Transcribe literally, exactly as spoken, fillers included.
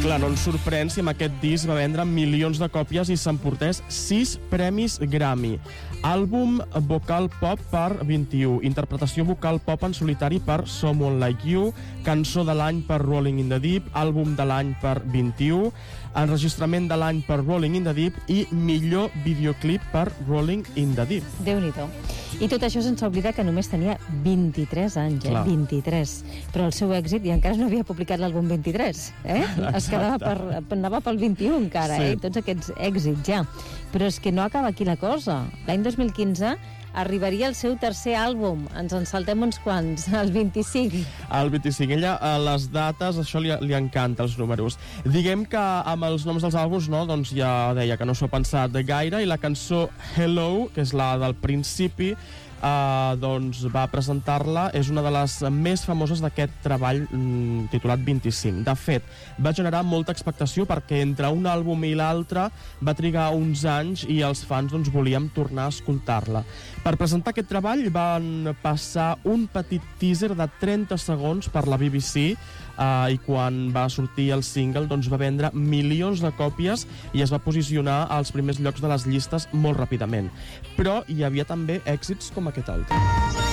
Clar, no ens sorprèn si amb aquest disc va vendre milions de còpies i s'emportés sis premis Grammy. Àlbum vocal pop per vint-i-u, interpretació vocal pop en solitari per Someone Like You, cançó de l'any per Rolling in the Deep, àlbum de l'any per vint-i-u, enregistrament de l'any per Rolling in the Deep i millor videoclip per Rolling in the Deep. Déu-n'hi-do. I tot això sense oblidar que només tenia vint-i-tres anys, eh? Clar. vint-i-tres. Però el seu èxit, i encara no havia publicat l'àlbum vint-i-tres, eh? Es quedava per, anava pel vint-i-u encara, Sí. eh? Tots aquests èxits ja. Però és que no acaba aquí la cosa. L'any dos mil quinze arribaria el seu tercer àlbum. Ens en saltem uns quants, el vint-i-cinc. El vint-i-cinc. Ella, a les dates, això li, li encanta, els números. Diguem que amb els noms dels àlbums, no, doncs ja deia que no s'ho ha pensat gaire, i la cançó Hello, que és la del principi, Uh, doncs va presentar-la, és una de les més famoses d'aquest treball mm, titulat vint-i-cinc. De fet, va generar molta expectació perquè entre un àlbum i l'altre va trigar uns anys i els fans doncs, volíem tornar a escoltar-la. Per presentar aquest treball van passar un petit teaser de trenta segons per la B B C uh, i quan va sortir el single doncs, va vendre milions de còpies i es va posicionar als primers llocs de les llistes molt ràpidament. Però hi havia també èxits com aquest altre.